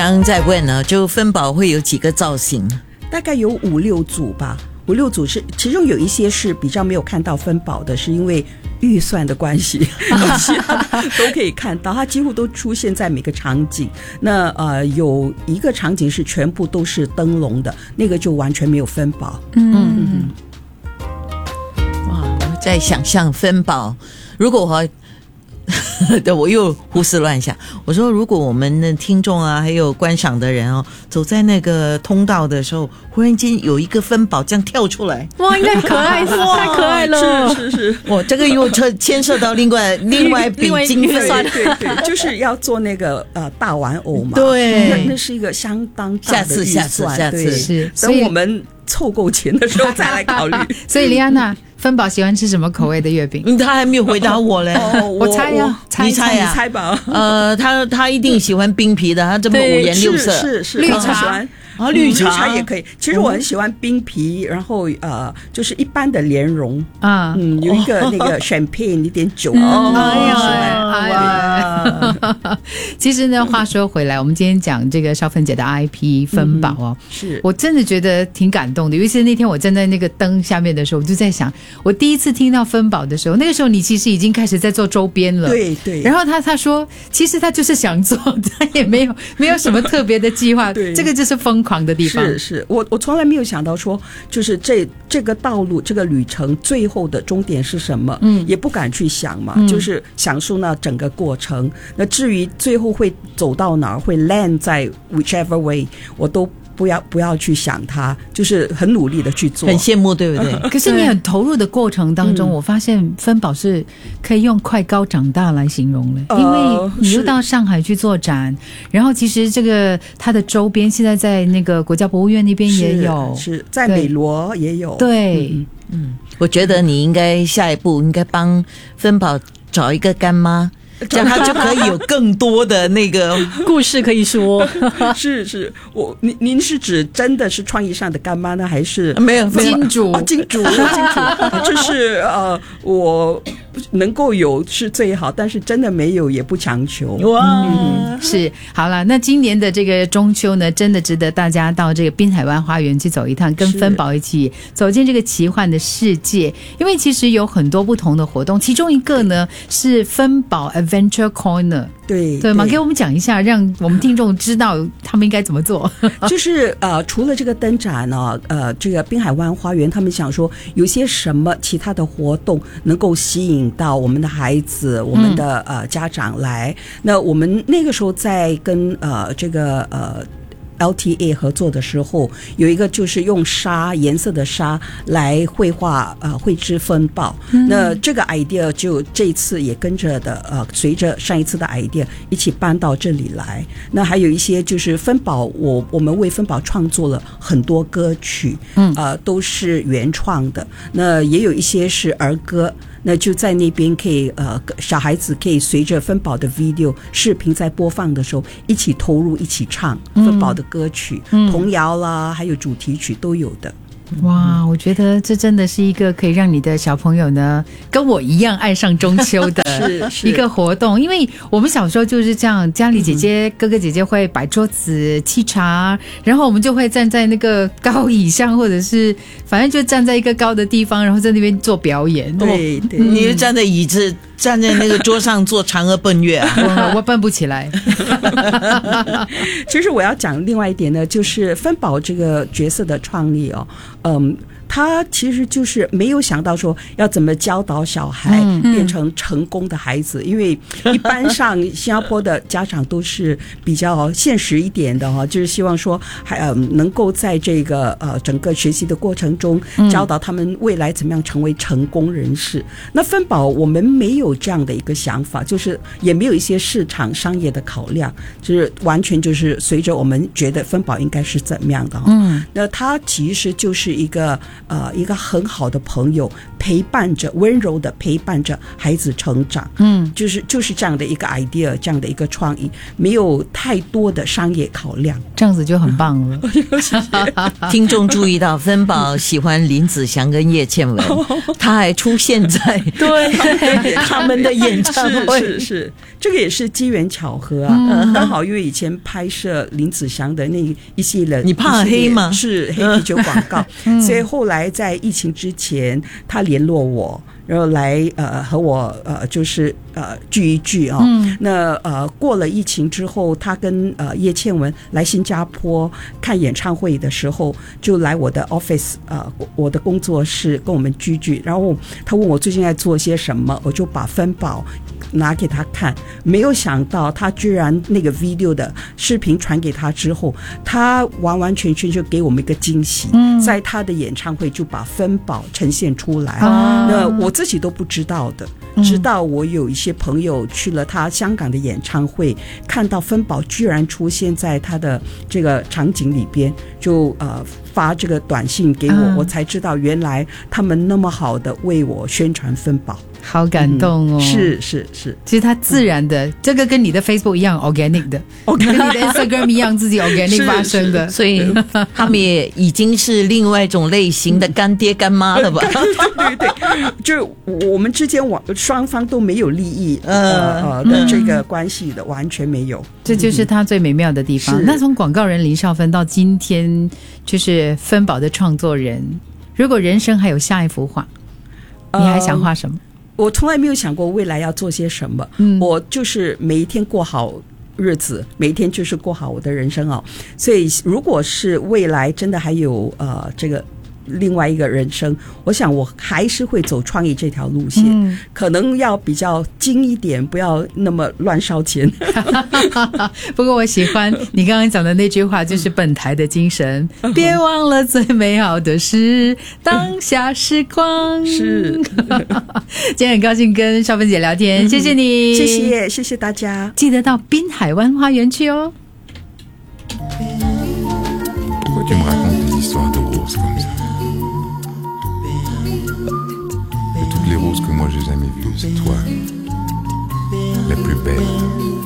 刚刚在问呢，就分宝会有几个造型？ 大概有5-6组吧。5-6组是其中有一些是比较没有看到分宝的，是因为预算的关系，其他都可以看到，它几乎都出现在每个场景。那有一个场景是全部都是灯笼的，那个就完全没有分宝。 哇，我在想象分宝，如果我又胡思乱想，我说如果我们的听众啊还有观赏的人哦，走在那个通道的时候，忽然间有一个分宝这样跳出来， 哇，应该可爱，太可爱了。 是哇，这个又牵涉到另外笔经费， 对，就是要做那个大玩偶嘛。 对， 那是一个相当大的预算。 下次是， 等我们凑够钱的时候再来考虑。 所以莉安娜，分宝喜欢吃什么口味的月饼？ 他还没有回答我嘞。 我猜呀， 你猜吧。 他一定喜欢冰皮的，他这么5颜6色， 是绿茶绿茶也可以。其实我很喜欢冰皮，然后就是一般的莲蓉啊，有一个那个 champagne 一点酒。 哎呀，其实呢，话说回来，我们今天讲这个少芬姐的 IP 分宝哦， 是我真的觉得挺感动的。尤其是那天我站在那个灯下面的时候，我就在想，我第一次听到分宝的时候，那个时候你其实已经开始在做周边了， 对。 然后他说，其实他就是想做，他也没有什么特别的计划，这个就是疯狂的地方。 是我从来没有想到说，就是这个道路这个旅程最后的终点是什么，也不敢去想嘛，就是享受那整个过程。那至于最后会走到哪儿，会 land 在 whichever way， 我都不要去想它，就是很努力的去做， 很羡慕，对不对？ 可是你很投入的过程当中，我发现分宝是可以用快高长大来形容了，因为你又到上海去做展，然后其实这个它的周边现在在那个国家博物院那边也有， 是在美罗也有， 对， 我觉得你应该下一步应该帮分宝找一个干妈。这样他就可以有更多的那个故事可以说。 是您是指真的是创意上的干妈呢，还是没有金主？ 金主，就是我能够有是最好，但是真的没有也不强求。 哇， 是好了，那今年的这个中秋呢，真的值得大家到这个滨海湾花园去走一趟，跟分宝一起走进这个奇幻的世界。因为其实有很多不同的活动，其中一个呢是分宝Adventure Corner， 对吗？给我们讲一下，让我们听众知道他们应该怎么做。 就是除了这个灯展呢，这个滨海湾花园他们想说有些什么其他的活动能够吸引到我们的孩子、我们的家长来。那我们那个时候在跟这个LTA 合作的时候，有一个就是用颜色的纱来绘画绘制分宝。那这个 idea 就这一次也跟着的随着上一次的 idea 一起搬到这里来。那还有一些就是分宝，我们为分宝创作了很多歌曲，都是原创的。那也有一些是儿歌。那就在那边可以小孩子可以随着分宝的 video 视频在播放的时候一起投入一起唱分宝的歌曲，童谣啦还有主题曲都有的。 哇，我觉得这真的是一个可以让你的小朋友呢跟我一样爱上中秋的一个活动。因为我们小时候就是这样，家里姐姐哥哥姐姐会摆桌子沏茶，然后我们就会站在那个高椅上，或者是反正就站在一个高的地方，然后在那边做表演。 对， 你就站在椅子站在那个桌上做嫦娥奔月啊。 我奔不起来。 其实我要讲另外一点呢，就是分宝这个角色的创立哦，他其实就是没有想到说要怎么教导小孩变成成功的孩子，因为一般上新加坡的家长都是比较现实一点的哈，就是希望说能够在这个整个学习的过程中教导他们未来怎么样成为成功人士。那分宝我们没有这样的一个想法，就是也没有一些市场商业的考量，就是完全就是随着我们觉得分宝应该是怎么样的。那它其实就是一个一个很好的朋友，陪伴着，温柔的陪伴着孩子成长。就是这样的一个 idea， 这样的一个创意，没有太多的商业考量， 这样子就很棒了。 听众注意到，芬宝喜欢林子祥跟叶倩文，他还出现在对他们的演唱会， 是这个也是机缘巧合啊。刚好因为以前拍摄林子祥的那一系列， 你怕黑吗？ 是黑啤酒广告，所以后来在疫情之前，他联络我，然后来和我就是聚一聚啊。那过了疫情之后，他跟叶倩文来新加坡看演唱会的时候，就来我的 office 我的工作室跟我们聚聚。然后他问我最近在做些什么，我就把芬宝拿给他看，没有想到他居然那个 video 的视频传给他之后，他完完全全就给我们一个惊喜。在他的演唱会就把芬宝呈现出来。那我自己都不知道的，直到我有一些朋友去了他香港的演唱会，看到芬宝居然出现在他的这个场景里边，就发这个短信给我，我才知道原来他们那么好的为我宣传芬宝。 好感动哦。 是其实它自然的，这个跟你的 Facebook 一样 organic 的，跟你的 Instagram 一样自己 organic 发生的， 所以他们也已经是另外一种类型的干爹干妈了吧？ 对，就我们之间双方都没有利益的这个关系的，完全没有。 这就是他最美妙的地方。那从广告人林少芬到今天就是芬宝的创作人，如果人生还有下一幅画，你还想画什么？ 我从来没有想过未来要做些什么，我就是每一天过好日子，每一天就是过好我的人生哦。所以如果是未来真的还有这个另外一个人生，我想我还是会走创意这条路线，可能要比较精一点，不要那么乱烧钱。 不过我喜欢你刚刚讲的那句话，就是本台的精神，别忘了最美好的是当下时光。 是今天很高兴跟少芬姐聊天，谢谢你。 谢谢大家， 记得到滨海湾花园去哦。 Pourquoi tu me racontes des histoires de roses comme ça? De toutes les roses que moi j'ai jamais vues, c'est toi, la plus belle.